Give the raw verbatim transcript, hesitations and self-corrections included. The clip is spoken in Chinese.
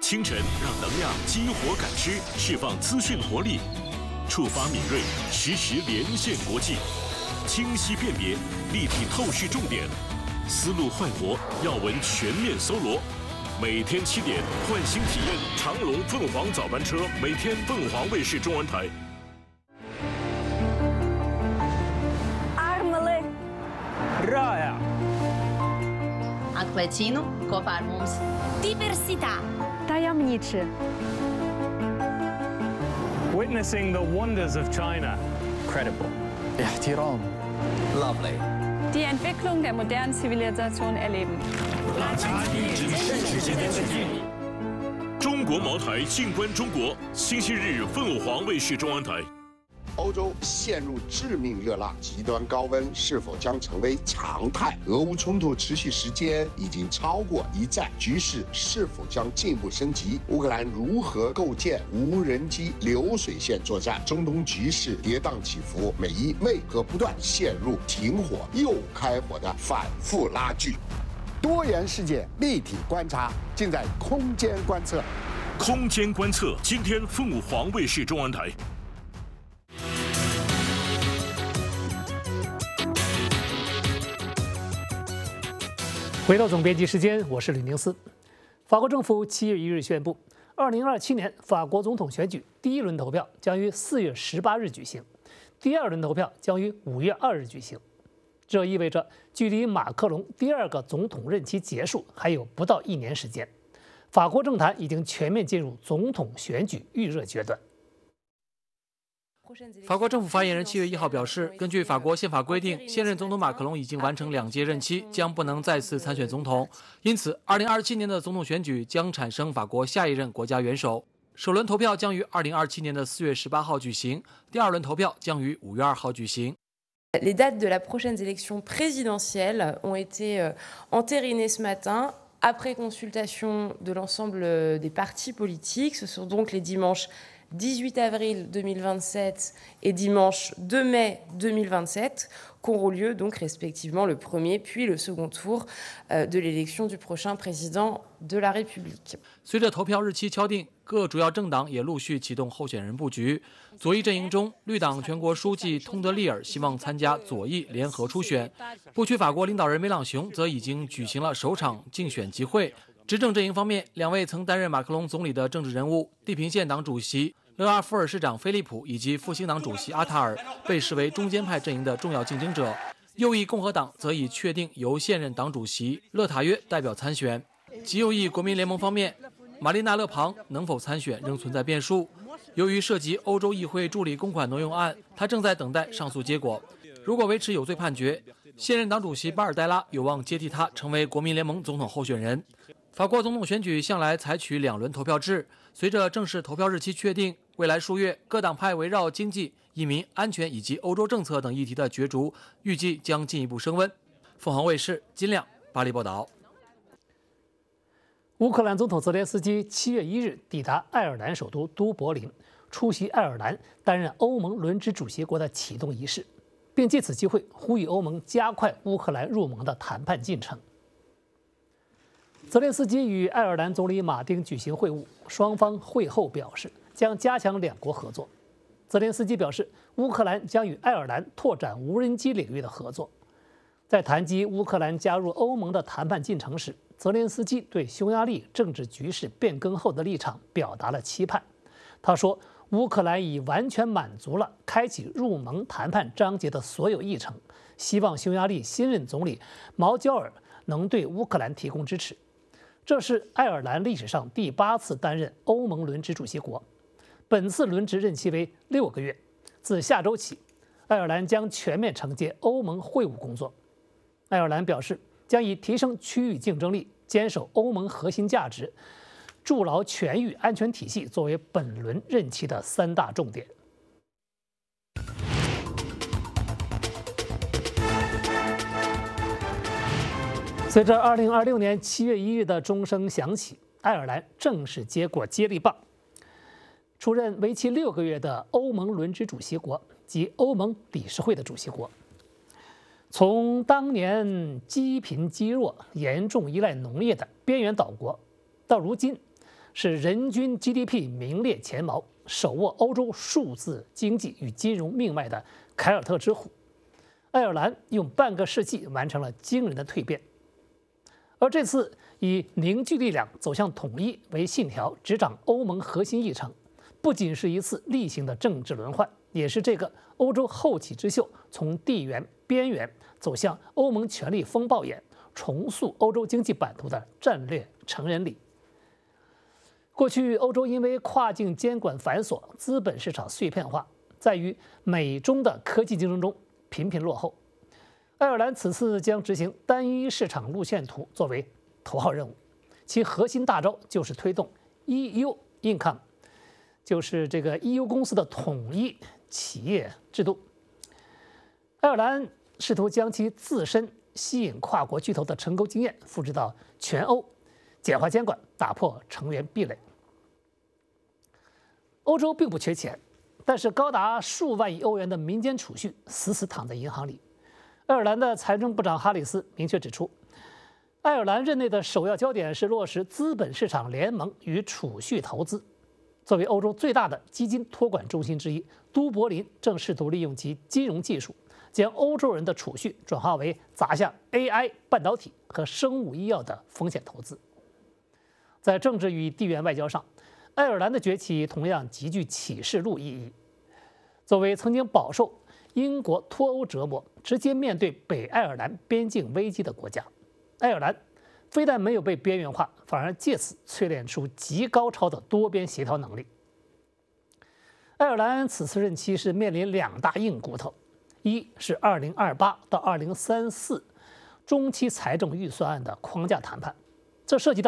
清晨让能量激活感知，释放资讯活力，触发敏锐，实时连线国际，清晰辨别，立体透视重点，思路焕活，要闻全面搜罗。每天七点，换新体验长龙凤凰早班车，每天凤凰卫视中文台。 رائع. Anquettino, Copar Mums. Diversità. Tajemniczy. Witnessing the wonders of China. Credible. احترام. Lovely. Die Entwicklung der modernen Zivilisation erleben. 中国茅台静观中国，星期日凤凰卫视中文台。 欧洲陷入致命热浪，极端高温是否将成为常态？俄乌冲突持续时间已经超过一战，局势是否将进一步升级？乌克兰如何构建无人机流水线作战？中东局势跌宕起伏，美伊为何不断陷入停火又开火的反复拉锯？多元世界立体观察，尽在空间观测。 空间观测，今天凤凰卫视中文台。 回到总编辑时间，我是李宁思。法国政府七月一日宣布，二零二七年法国总统选举第一轮投票将于四月十八日举行，第二轮投票将于五月二日举行。这意味着距离马克龙第二个总统任期结束还有不到一年时间，法国政坛已经全面进入总统选举预热阶段。 法国政府发言人七月一号表示，根据法国宪法规定，现任总统马克龙已经完成两届任期，将不能再次参选总统。因此，二零二七年的总统选举将产生法国下一任国家元首。首轮投票将于二零二七年的四月十八号举行，第二轮投票将于五月二号举行。 Les dates de la prochaine élection présidentielle ont été entérinées ce matin après consultation de l'ensemble des partis politiques. Ce sont donc les dimanches 18 avril deux mille vingt-sept et dimanche deux mai deux mille vingt-sept qu'auront lieu donc respectivement le premier puis le second tour de l'élection du prochain président de la République. 随着投票日期敲定，各主要政党也陆续启动候选人布局。左翼阵营中，绿党全国书记通德利尔希望参加左翼联合初选，不屈法国领导人梅朗雄则已经举行了首场竞选集会。 执政阵营方面，两位曾担任马克龙总理的政治人物，地平线党主席勒阿夫尔市长菲利普以及复兴党主席阿塔尔被视为中间派阵营的重要竞争者。右翼共和党则已确定由现任党主席勒塔约代表参选。极右翼国民联盟方面，玛丽娜·勒庞能否参选仍存在变数。由于涉及欧洲议会助理公款挪用案，他正在等待上诉结果。如果维持有罪判决，现任党主席巴尔代拉有望接替他成为国民联盟总统候选人。 法国总统选举向来采取两轮投票制，随着正式投票日期确定，未来数月各党派围绕经济、移民、安全以及欧洲政策等议题的角逐，预计将进一步升温。凤凰卫视金亮巴黎报道。 乌克兰总统泽连斯基七月一日抵达爱尔兰首都都柏林，出席爱尔兰担任欧盟轮值主席国的启动仪式，并借此机会呼吁欧盟加快乌克兰入盟的谈判进程。 泽连斯基与爱尔兰总理马丁举行会晤，双方会后表示将加强两国合作。泽连斯基表示，乌克兰将与爱尔兰拓展无人机领域的合作。在谈及乌克兰加入欧盟的谈判进程时，泽连斯基对匈牙利政治局势变更后的立场表达了期盼。他说，乌克兰已完全满足了开启入盟谈判章节的所有议程，希望匈牙利新任总理毛焦尔能对乌克兰提供支持。 这是爱尔兰历史上第八次担任欧盟轮值主席国，本次轮值任期为六个月。自下周起，爱尔兰将全面承接欧盟会务工作。爱尔兰表示，将以提升区域竞争力、坚守欧盟核心价值、筑牢全域安全体系作为本轮任期的三大重点。 随着二零二六年七月一日的钟声响起，爱尔兰正式接过接力棒，出任为期六个月的欧盟轮值主席国及欧盟理事会的主席国。从当年积贫积弱、严重依赖农业的边缘岛国，到如今是人均 G D P 名列前茅、手握欧洲数字经济与金融命脉的凯尔特之虎。爱尔兰用半个世纪完成了惊人的蜕变，而这次以凝聚力量走向统一为信条，执掌欧盟核心议程，不仅是一次例行的政治轮换，也是这个欧洲后起之秀从地缘边缘走向欧盟权力风暴眼，重塑欧洲经济版图的战略成人礼。过去欧洲因为跨境监管繁琐、资本市场碎片化，在于美中的科技竞争中频频落后。爱尔兰此次将执行单一市场路线图作为头号任务，其核心大招就是推动 E U Income， 就是这个 E U 公司的统一企业制度。爱尔兰试图将其自身吸引跨国巨头的成功经验复制到全欧，简化监管，打破成员壁垒。欧洲并不缺钱，但是高达数万亿欧元的民间储蓄死死躺在银行里。爱尔兰的财政部长哈里斯明确指出，爱尔兰任内的首要焦点是落实资本市场联盟与储蓄投资。作为欧洲最大的基金托管中心之一，都柏林正试图利用其金融技术，将欧洲人的储蓄转化为砸向 A I、半导体和生物医药的风险投资。在政治与地缘外交上，爱尔兰的崛起同样极具启示录意义。作为曾经饱受英国脱欧折磨、直接面对北爱尔兰边境危机的国家，爱尔兰非但没有被边缘化，反而借此淬炼出极高超的多边协调能力。爱尔兰此次任期是面临两大硬骨头，一是二零二八到二零三四中期财政预算案的框架谈判，这涉及到